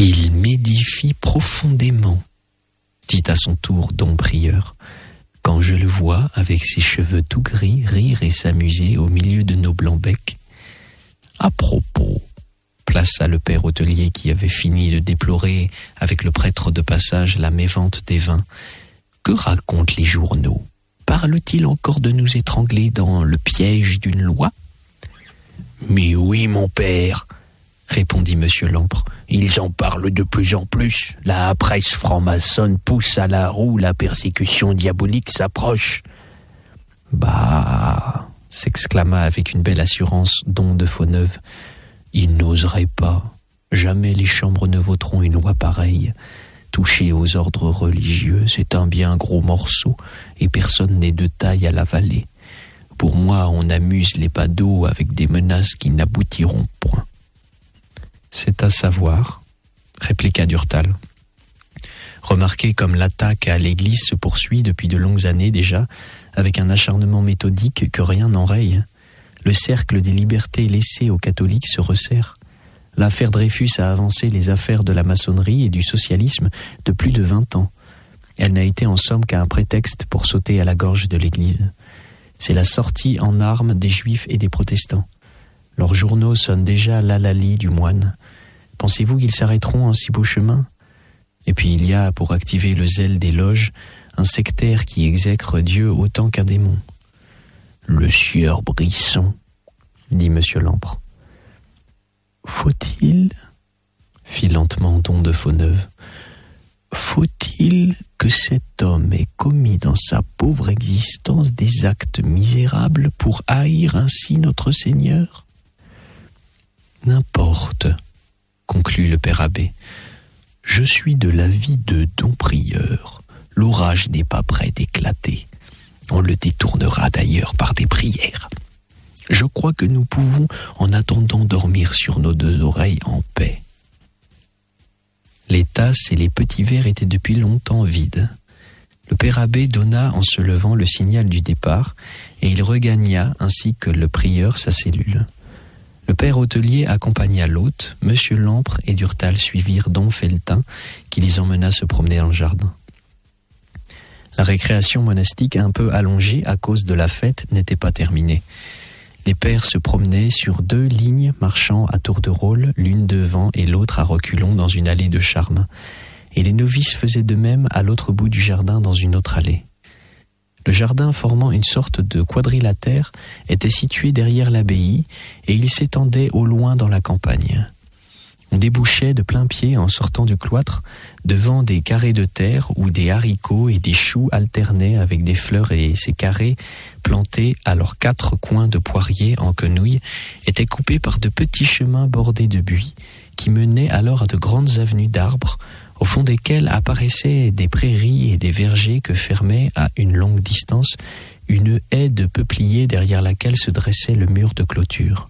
Il m'édifie profondément, dit à son tour Dom Prieur, quand je le vois, avec ses cheveux tout gris, rire et s'amuser au milieu de nos blancs-becs. À propos, plaça le père hôtelier qui avait fini de déplorer avec le prêtre de passage la mévente des vins. Que racontent les journaux? Parle-t-il encore de nous étrangler dans le piège d'une loi? Mais oui, mon père, répondit monsieur Lampre, ils en parlent de plus en plus. La presse franc-maçonne pousse à la roue, la persécution diabolique s'approche. Bah, s'exclama avec une belle assurance Don de Fauneuve, ils n'oseraient pas. Jamais les chambres ne voteront une loi pareille. Toucher aux ordres religieux, c'est un bien gros morceau, et personne n'est de taille à l'avaler. Pour moi, on amuse les badauds avec des menaces qui n'aboutiront point. C'est à savoir, répliqua Durtal. Remarquez comme l'attaque à l'Église se poursuit depuis de longues années déjà, avec un acharnement méthodique que rien n'enraye. Le cercle des libertés laissées aux catholiques se resserre. L'affaire Dreyfus a avancé les affaires de la maçonnerie et du socialisme de plus de 20 ans. Elle n'a été en somme qu'un prétexte pour sauter à la gorge de l'Église. C'est la sortie en armes des juifs et des protestants. Leurs journaux sonnent déjà l'hallali du moine. Pensez-vous qu'ils s'arrêteront en si beau chemin? Et puis il y a, pour activer le zèle des loges, un sectaire qui exècre Dieu autant qu'un démon. Le sieur Brisson, dit monsieur Lampre. Faut-il, fit lentement Don de Fauneuve, faut-il que cet homme ait commis dans sa pauvre existence des actes misérables pour haïr ainsi notre Seigneur? N'importe, conclut le père abbé. Je suis de l'avis de Don Prieur. L'orage n'est pas près d'éclater. On le détournera d'ailleurs par des prières. Je crois que nous pouvons, en attendant, dormir sur nos deux oreilles en paix. Les tasses et les petits verres étaient depuis longtemps vides. Le père abbé donna en se levant le signal du départ, et il regagna, ainsi que le prieur, sa cellule. Le père hôtelier accompagna l'hôte, monsieur Lampre et Durtal suivirent Don Felletin, qui les emmena se promener dans le jardin. La récréation monastique, un peu allongée à cause de la fête, n'était pas terminée. Les pères se promenaient sur 2 lignes marchant à tour de rôle, l'une devant et l'autre à reculons dans une allée de charme. Et les novices faisaient de même à l'autre bout du jardin dans une autre allée. Le jardin, formant une sorte de quadrilatère, était situé derrière l'abbaye et il s'étendait au loin dans la campagne. On débouchait de plein pied en sortant du cloître devant des carrés de terre où des haricots et des choux alternaient avec des fleurs, et ces carrés, plantés à leurs 4 coins de poiriers en quenouilles, étaient coupés par de petits chemins bordés de buis qui menaient alors à de grandes avenues d'arbres au fond desquelles apparaissaient des prairies et des vergers que fermait à une longue distance une haie de peupliers derrière laquelle se dressait le mur de clôture.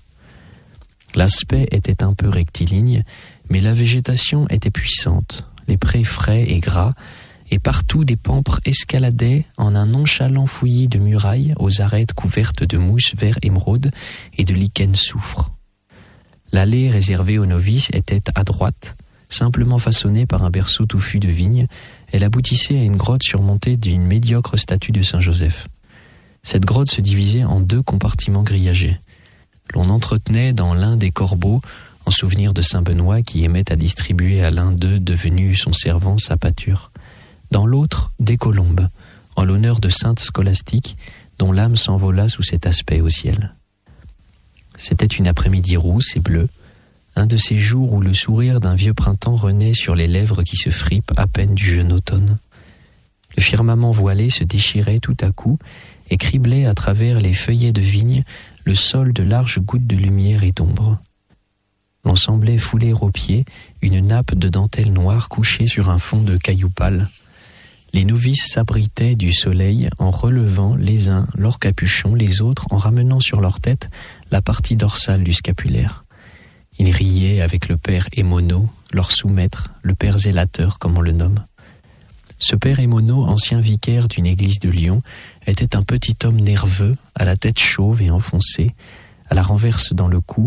L'aspect était un peu rectiligne, mais la végétation était puissante, les prés frais et gras, et partout des pampres escaladaient en un nonchalant fouillis de murailles aux arêtes couvertes de mousse vert émeraude et de lichen soufre. L'allée réservée aux novices était à droite, simplement façonnée par un berceau touffu de vignes. Elle aboutissait à une grotte surmontée d'une médiocre statue de Saint-Joseph. Cette grotte se divisait en 2 compartiments grillagés. L'on entretenait dans l'un des corbeaux, en souvenir de Saint-Benoît qui aimait à distribuer à l'un d'eux devenu son servant sa pâture. Dans l'autre, des colombes, en l'honneur de Sainte Scolastique, dont l'âme s'envola sous cet aspect au ciel. C'était une après-midi rousse et bleue, un de ces jours où le sourire d'un vieux printemps renaît sur les lèvres qui se fripent à peine du jeune automne. Le firmament voilé se déchirait tout à coup et criblait à travers les feuillets de vigne le sol de larges gouttes de lumière et d'ombre. L'on semblait fouler aux pieds une nappe de dentelle noire couchée sur un fond de cailloux pâles. Les novices s'abritaient du soleil en relevant les uns leur capuchon, les autres en ramenant sur leur tête la partie dorsale du scapulaire. Ils riaient avec le père Émono, leur sous-maître, le père zélateur comme on le nomme. Ce père Émono, ancien vicaire d'une église de Lyon, était un petit homme nerveux, à la tête chauve et enfoncée, à la renverse dans le cou,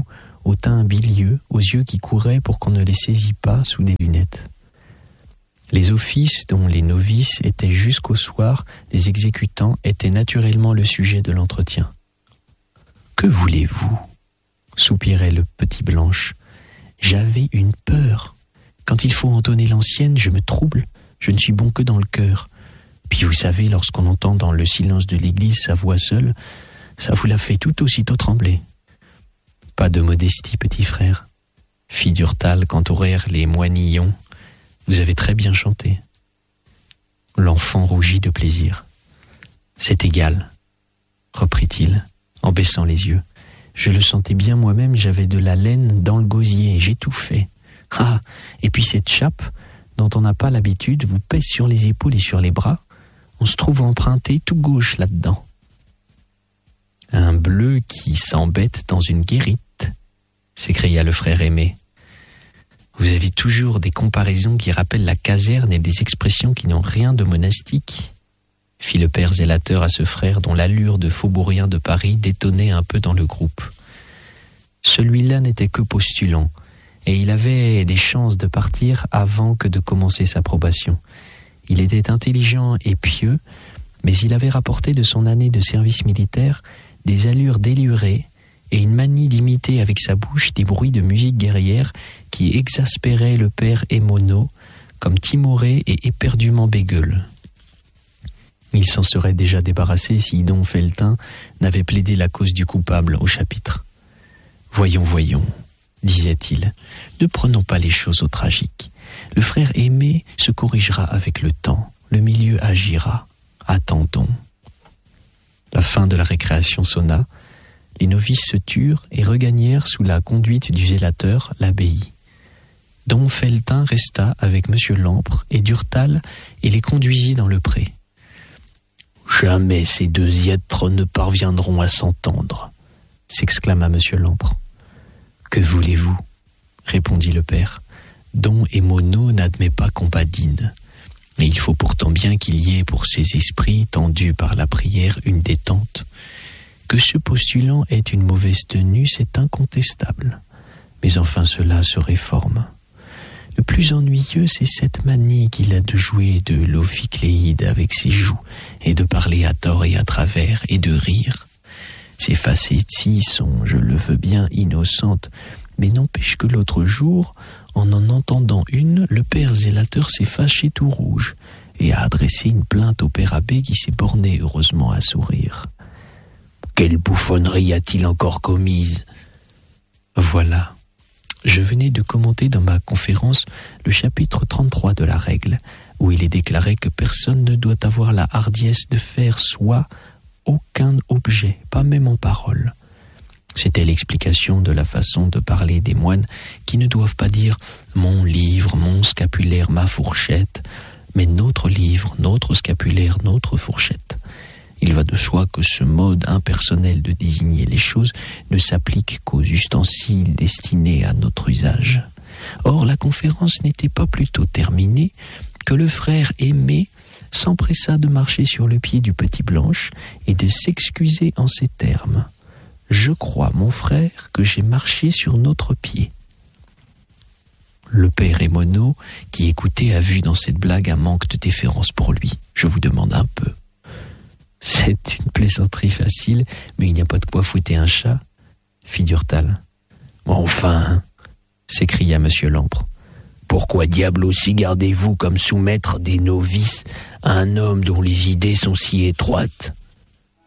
au teint bilieux, aux yeux qui couraient pour qu'on ne les saisît pas sous des lunettes. Les offices dont les novices étaient jusqu'au soir les exécutants étaient naturellement le sujet de l'entretien. « Que voulez-vous » soupirait le petit Blanche. « J'avais une peur. Quand il faut entonner l'ancienne, je me trouble, je ne suis bon que dans le cœur. Puis vous savez, lorsqu'on entend dans le silence de l'église sa voix seule, ça vous la fait tout aussitôt trembler. » Pas de modestie, petit frère, fit Durtal quand aurèrent les moinillons. Vous avez très bien chanté. L'enfant rougit de plaisir. C'est égal, reprit-il, en baissant les yeux. Je le sentais bien moi-même, j'avais de la laine dans le gosier, j'étouffais. Ah, et puis cette chape, dont on n'a pas l'habitude, vous pèse sur les épaules et sur les bras. On se trouve emprunté tout gauche là-dedans. Un bleu qui s'embête dans une guérite, s'écria le frère aimé. Vous avez toujours des comparaisons qui rappellent la caserne et des expressions qui n'ont rien de monastique, fit le père zélateur à ce frère dont l'allure de faubourien de Paris détonnait un peu dans le groupe. Celui-là n'était que postulant, et il avait des chances de partir avant que de commencer sa probation. Il était intelligent et pieux, mais il avait rapporté de son année de service militaire des allures délurées et une manie d'imiter avec sa bouche des bruits de musique guerrière qui exaspéraient le père Émono, comme timoré et éperdument bégueule. Il s'en serait déjà débarrassé si Don Felletin n'avait plaidé la cause du coupable au chapitre. « Voyons, disait-il, ne prenons pas les choses au tragique. Le frère aimé se corrigera avec le temps, le milieu agira. Attendons. » La fin de la récréation sonna, les novices se turent et regagnèrent sous la conduite du zélateur l'abbaye. Don Felletin resta avec M. Lampre et Durtal et les conduisit dans le pré. « Jamais ces deux êtres ne parviendront à s'entendre » s'exclama M. Lampre. « Que voulez-vous » répondit le père. « Don Émono n'admet pas qu'on badine. Et il faut pourtant bien qu'il y ait pour ces esprits tendus par la prière une détente. Que ce postulant ait une mauvaise tenue, c'est incontestable. Mais enfin cela se réforme. Le plus ennuyeux, c'est cette manie qu'il a de jouer de l'ophicléide avec ses joues, et de parler à tort et à travers, et de rire. Ces facéties sont, je le veux bien, innocentes, mais n'empêche que l'autre jour, en entendant une, le père zélateur s'est fâché tout rouge, et a adressé une plainte au père abbé qui s'est borné heureusement à sourire. Quelle bouffonnerie a-t-il encore commise ? Voilà. Je venais de commenter dans ma conférence le chapitre 33 de la règle, où il est déclaré que personne ne doit avoir la hardiesse de faire soi aucun objet, pas même en parole. C'était l'explication de la façon de parler des moines qui ne doivent pas dire « mon livre, mon scapulaire, ma fourchette », mais « notre livre, notre scapulaire, notre fourchette ». Il va de soi que ce mode impersonnel de désigner les choses ne s'applique qu'aux ustensiles destinés à notre usage. Or, la conférence n'était pas plutôt terminée que le frère aimé s'empressa de marcher sur le pied du petit Blanche et de s'excuser en ces termes. « Je crois, mon frère, que j'ai marché sur notre pied. » Le père Émono, qui écoutait, a vu dans cette blague un manque de déférence pour lui. Je vous demande un peu. C'est une plaisanterie facile, mais il n'y a pas de quoi fouetter un chat, fit Durtal. Enfin, s'écria M. Lampre, pourquoi diable aussi gardez-vous comme sous-maître des novices à un homme dont les idées sont si étroites ?